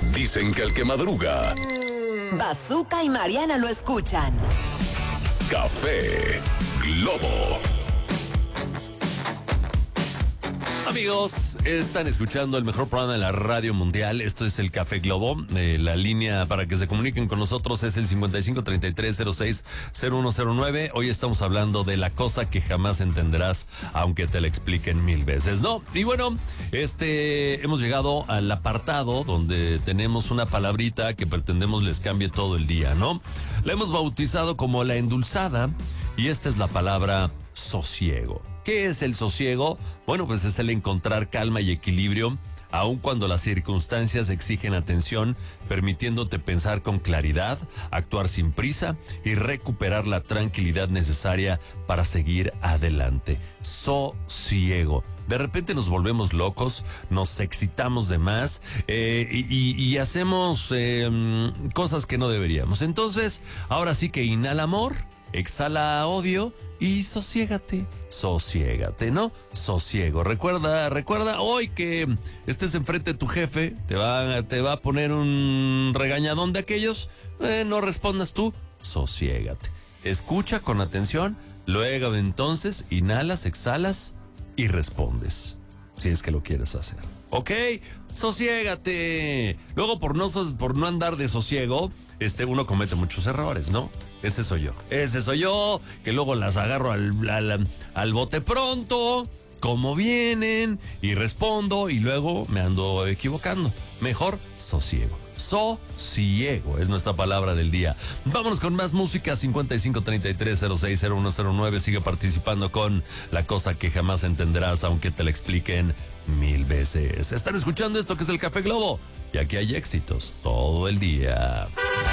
Dicen que el que madruga, Bazooka y Mariana lo escuchan. Café Globo. Amigos, están escuchando el mejor programa de la radio mundial. Esto es el Café Globo. La línea para que se comuniquen con nosotros es el 5533060109. Hoy estamos hablando de la cosa que jamás entenderás, aunque te la expliquen 1000 veces, ¿no? Y bueno, hemos llegado al apartado donde tenemos una palabrita que pretendemos les cambie todo el día, ¿no? La hemos bautizado como la endulzada y esta es la palabra sosiego. ¿Qué es el sosiego? Bueno, pues es el encontrar calma y equilibrio, aun cuando las circunstancias exigen atención, permitiéndote pensar con claridad, actuar sin prisa y recuperar la tranquilidad necesaria para seguir adelante. Sosiego. De repente nos volvemos locos, nos excitamos de más y hacemos cosas que no deberíamos. Entonces, ahora sí que inhala amor, exhala odio y sosiégate, ¿no? Sosiego. Recuerda hoy que estés enfrente de tu jefe, te va a poner un regañadón de aquellos, no respondas tú, sosiégate. Escucha con atención, luego entonces inhalas, exhalas y respondes, si es que lo quieres hacer. ¿Ok? Sosiégate. Luego por no andar de sosiego, uno comete muchos errores, ¿no? Ese soy yo, que luego las agarro al bote pronto, como vienen, y respondo, y luego me ando equivocando. Mejor sosiego. Sosiego es nuestra palabra del día. Vámonos con más música. 5533060109. Sigue participando con la cosa que jamás entenderás, aunque te la expliquen 1000 veces. Están escuchando esto que es el Café Globo, y aquí hay éxitos todo el día.